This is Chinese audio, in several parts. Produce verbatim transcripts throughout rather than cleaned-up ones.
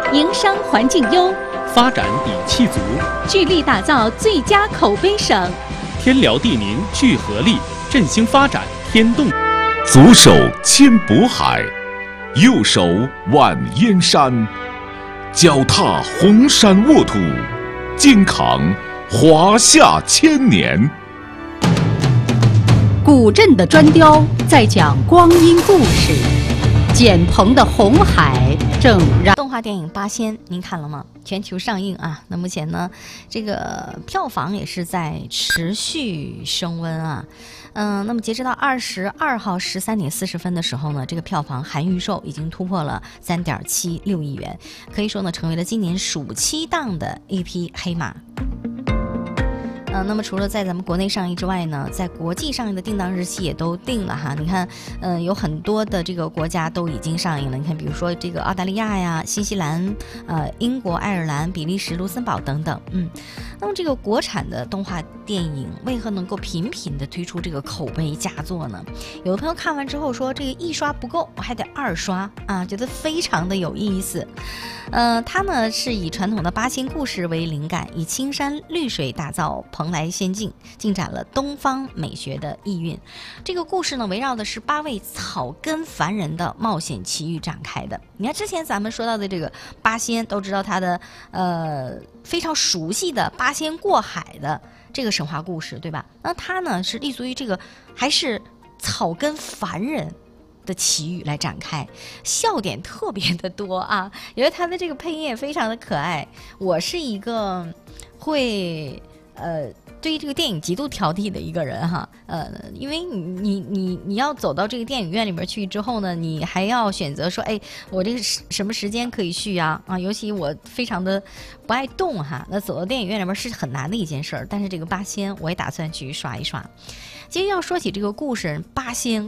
营商环境优， 发展底气足， 聚力打造最佳口碑省。 天辽地宁聚合力，振兴发展添动。 左手牵渤海，右手挽燕山，脚踏红山沃土，肩扛华夏千年。 古镇的砖雕在讲光阴故事，简鹏的红海正让。 动画电影《八仙》您看了吗？全球上映啊，那目前呢，这个票房也是在持续升温啊。嗯，那么截止到二十二号十三点四十分的时候呢，这个票房含预售已经突破了三点七六亿元，可以说呢，成为了今年暑期档的一匹黑马。嗯、呃，那么除了在咱们国内上映之外呢，在国际上映的定档日期也都定了哈。你看，嗯、呃，有很多的这个国家都已经上映了。你看，比如说这个澳大利亚呀、新西兰、呃、英国、爱尔兰、比利时、卢森堡等等。嗯，那么这个国产的动画电影为何能够频频的推出这个口碑佳作呢？有的朋友看完之后说，这个一刷不够，我还得二刷啊，觉得非常的有意思。呃，它呢是以传统的八仙故事为灵感，以青山绿水打造蓬莱仙境，进展了东方美学的意蕴。这个故事呢，围绕的是八位草根凡人的冒险奇遇展开的。你看之前咱们说到的这个八仙，都知道它的呃非常熟悉的八仙过海的这个神话故事，对吧？那它呢是立足于这个还是草根凡人的奇遇来展开，笑点特别的多啊！因为它的这个配音也非常的可爱。我是一个会呃对于这个电影极度挑剔的一个人哈，呃，因为你你你你要走到这个电影院里面去之后呢，你还要选择说，哎，我这个什么时间可以去呀？啊，尤其我非常的不爱动哈，那走到电影院里面是很难的一件事儿。但是这个八仙，我也打算去刷一刷。其实要说起这个故事，八仙。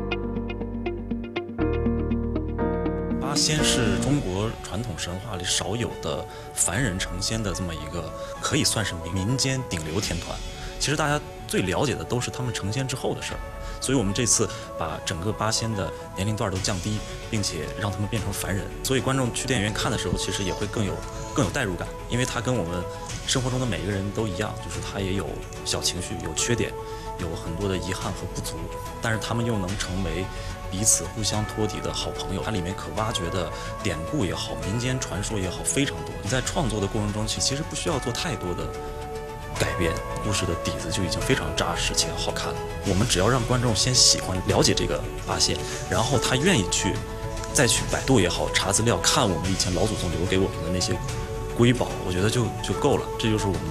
八仙是中国传统神话里少有的凡人成仙的这么一个，可以算是民间顶流天团。其实大家最了解的都是他们成仙之后的事儿，所以我们这次把整个八仙的年龄段都降低，并且让他们变成凡人。所以观众去电影院看的时候，其实也会更有更有代入感，因为他跟我们生活中的每一个人都一样，就是他也有小情绪、有缺点，有很多的遗憾和不足，但是他们又能成为彼此互相托底的好朋友。它里面可挖掘的典故也好，民间传说也好，非常多。你在创作的过程中，其实不需要做太多的改变，故事的底子就已经非常扎实且好看了。我们只要让观众先喜欢了解这个八仙，然后他愿意去再去百度也好，查资料，看我们以前老祖宗留给我们的那些瑰宝，我觉得就就够了。这就是我们